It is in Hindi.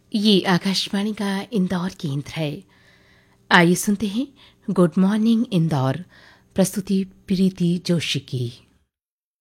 ये आकाशवाणी का इंदौर केंद्र है। आइए सुनते हैं गुड मॉर्निंग इंदौर, प्रस्तुति प्रीति जोशी की।